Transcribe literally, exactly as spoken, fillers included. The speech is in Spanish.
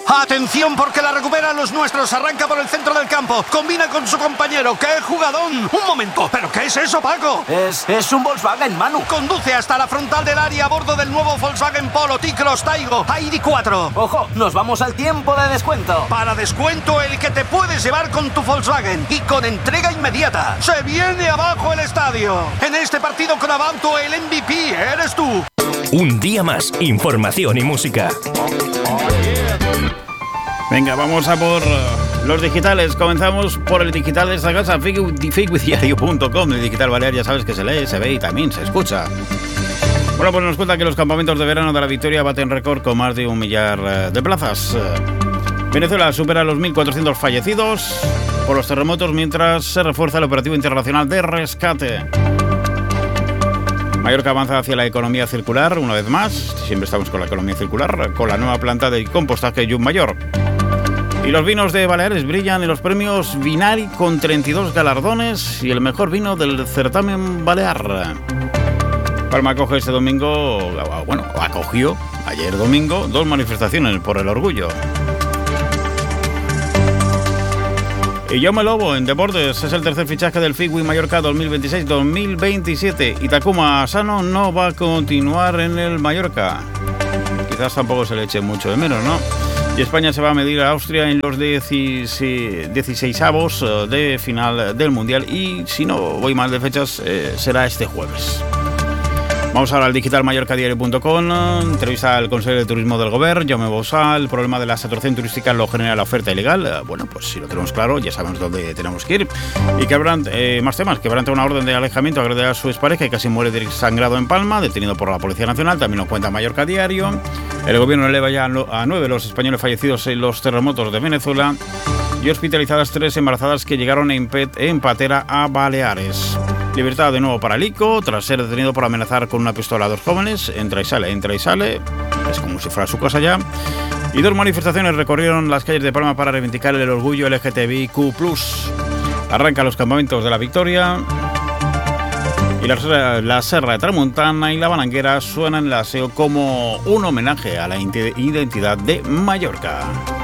Atención porque la recuperan los nuestros. Arranca por el centro del campo. Combina con su compañero. ¡Qué jugadón! Un momento. ¿Pero qué es eso, Paco? Es, es un Volkswagen, Manu. Conduce hasta la frontal del área a bordo del nuevo Volkswagen Polo T-Cross Taigo I D cuatro. Ojo, nos vamos al tiempo de descuento. Para descuento el que te puedes llevar con tu Volkswagen y con entrega inmediata. Se viene abajo el estadio. En este partido con Abauto el M V P eres tú. Un día más, información y música. Venga, vamos a por los digitales. Comenzamos por el digital de esta casa, fake diario punto com. El digital balear ya sabes que se lee, se ve y también se escucha. Bueno, pues nos cuenta que los campamentos de verano de la Victoria baten récord con más de un millar de plazas. Venezuela supera los mil cuatrocientos fallecidos por los terremotos mientras se refuerza el operativo internacional de rescate. Mallorca avanza hacia la economía circular una vez más. Siempre estamos con la economía circular, con la nueva planta de compostaje Llum Mayor. Y los vinos de Baleares brillan en los premios Vinari con treinta y dos galardones y el mejor vino del certamen balear. Palma acoge este domingo, bueno, acogió ayer domingo dos manifestaciones por el orgullo. Y Jaume Lobo en deportes es el tercer fichaje del Figui Mallorca dos mil veintiséis dos mil veintisiete y Takuma Asano no va a continuar en el Mallorca. Quizás tampoco se le eche mucho de menos, ¿no? Y España se va a medir a Austria en los dieciseisavos de final del Mundial y si no voy mal de fechas eh, será este jueves. Vamos ahora al digital mallorca diario punto com. Entrevista al consejero de Turismo del Govern, Jaume Bossà. El problema de la saturación turística lo genera la oferta ilegal. Bueno, pues si lo tenemos claro, ya sabemos dónde tenemos que ir. Y quebrant, eh, más temas. Quebranta una orden de alejamiento, agrede a su expareja y casi muere desangrado en Palma, detenido por la Policía Nacional. También lo cuenta Mallorca Diario. El gobierno eleva ya a nueve los españoles fallecidos en los terremotos de Venezuela. Y hospitalizadas tres embarazadas que llegaron en, Pet, en patera a Baleares. Libertad de nuevo para Lico, tras ser detenido por amenazar con una pistola a dos jóvenes. Entra y sale, entra y sale. Es como si fuera su casa ya. Y dos manifestaciones recorrieron las calles de Palma para reivindicar el orgullo L G T B I Q plus. Arranca los campamentos de la Victoria. Y la, la Serra de Tramuntana y la Balanguera suenan en el aseo como un homenaje a la identidad de Mallorca.